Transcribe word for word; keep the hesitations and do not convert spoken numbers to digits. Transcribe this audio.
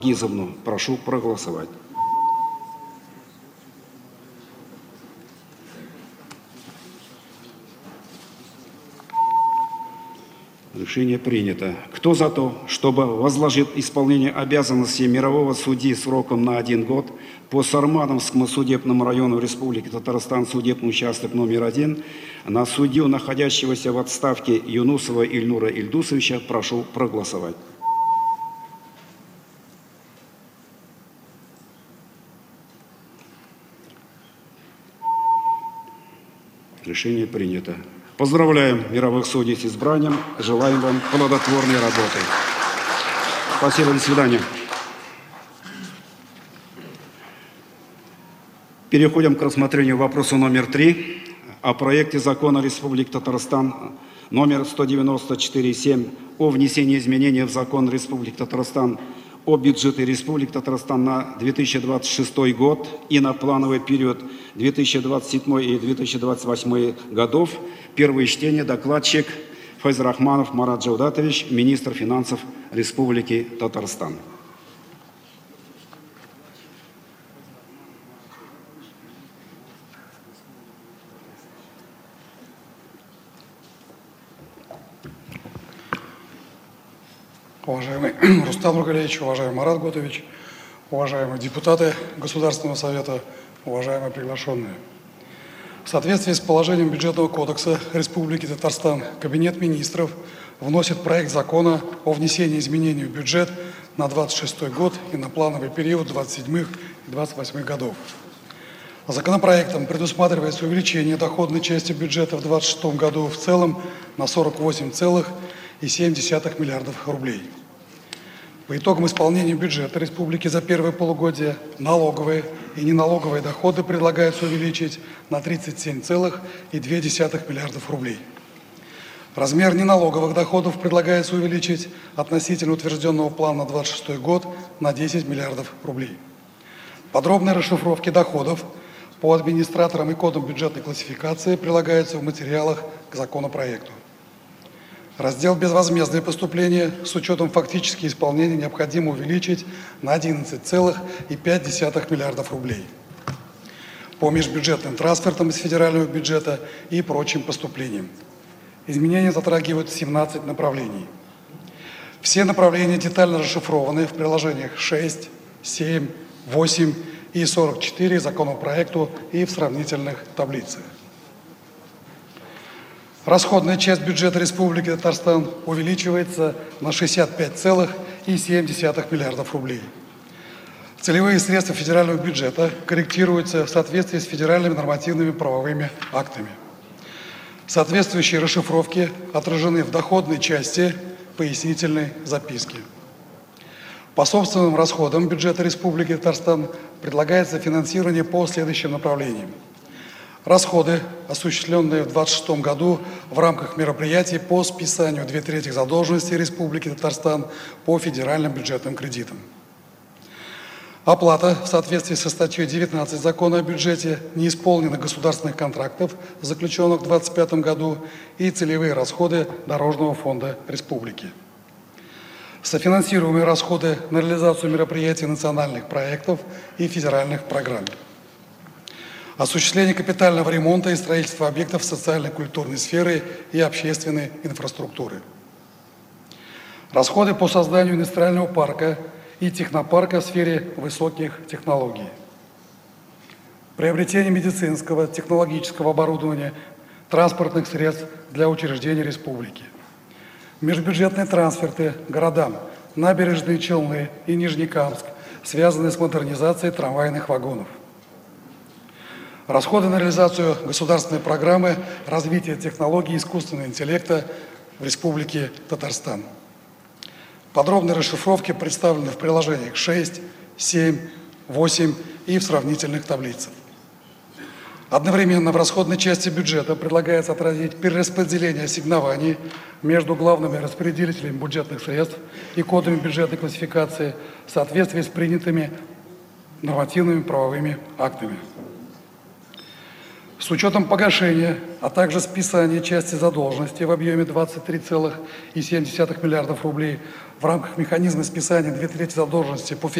Гизовну. Прошу проголосовать. Решение принято. Кто за то, чтобы возложить исполнение обязанностей мирового судьи сроком на один год по Сармановскому судебному району Республики Татарстан, судебный участок номер один, на судью, находящегося в отставке Юнусова Ильнура Ильдусовича, прошу проголосовать. Решение принято. Поздравляем мировых судей с избранием. Желаем вам плодотворной работы. Спасибо, до свидания. Переходим к рассмотрению вопроса номер три о проекте закона Республики Татарстан номер сто девяносто четыре семь о внесении изменений в закон Республики Татарстан о бюджете Республики Татарстан на две тысячи двадцать шестой год и на плановый период две тысячи двадцать седьмой и две тысячи двадцать восьмой годов. Первое чтение. Докладчик Файзрахманов Марат Джавдатович, министр финансов Республики Татарстан. Уважаемый Рустам Нургалиевич, уважаемый Марат Готович, уважаемые депутаты Государственного совета, уважаемые приглашенные. В соответствии с положением Бюджетного кодекса Республики Татарстан, Кабинет министров вносит проект закона о внесении изменений в бюджет на двадцать шестой год и на плановый период двадцать седьмых и двадцать восьмых годов. Законопроектом предусматривается увеличение доходной части бюджета в двадцать шестом году в целом на сорок восемь целых семь десятых миллиардов рублей. По итогам исполнения бюджета республики за первое полугодие налоговые и неналоговые доходы предлагается увеличить на тридцать семь целых две десятых миллиардов рублей. Размер неналоговых доходов предлагается увеличить относительно утвержденного плана на двадцать шестой год на десять миллиардов рублей. Подробные расшифровки доходов по администраторам и кодам бюджетной классификации прилагаются в материалах к законопроекту. Раздел «Безвозмездные поступления» с учетом фактически исполнения необходимо увеличить на одиннадцать целых пять десятых миллиардов рублей. По межбюджетным трансфертам из федерального бюджета и прочим поступлениям. Изменения затрагивают семнадцать направлений. Все направления детально расшифрованы в приложениях шесть, семь, восемь и сорок четыре законопроекту и в сравнительных таблицах. Расходная часть бюджета Республики Татарстан увеличивается на шестьдесят пять целых семь десятых миллиардов рублей. Целевые средства федерального бюджета корректируются в соответствии с федеральными нормативными правовыми актами. Соответствующие расшифровки отражены в доходной части пояснительной записки. По собственным расходам бюджета Республики Татарстан предлагается финансирование по следующим направлениям. Расходы, осуществленные в две тысячи двадцать шестом году в рамках мероприятий по списанию две трети задолженности Республики Татарстан по федеральным бюджетным кредитам. Оплата в соответствии со статьей девятнадцать Закона о бюджете неисполненных государственных контрактов, заключенных в две тысячи двадцать пятом году, и целевые расходы Дорожного фонда Республики. Софинансируемые расходы на реализацию мероприятий национальных проектов и федеральных программ. Осуществление капитального ремонта и строительства объектов социальной и культурной сферы и общественной инфраструктуры. Расходы по созданию индустриального парка и технопарка в сфере высоких технологий. Приобретение медицинского, технологического оборудования, транспортных средств для учреждений республики. Межбюджетные трансферты городам Набережные Челны и Нижнекамск, связанные с модернизацией трамвайных вагонов. Расходы на реализацию государственной программы развития технологий искусственного интеллекта в Республике Татарстан. Подробные расшифровки представлены в приложениях шесть, семь, восемь и в сравнительных таблицах. Одновременно в расходной части бюджета предлагается отразить перераспределение ассигнований между главными распределителями бюджетных средств и кодами бюджетной классификации в соответствии с принятыми нормативными правовыми актами. С учетом погашения, а также списания части задолженности в объеме двадцать три целых семь десятых миллиардов рублей в рамках механизма списания две трети задолженности по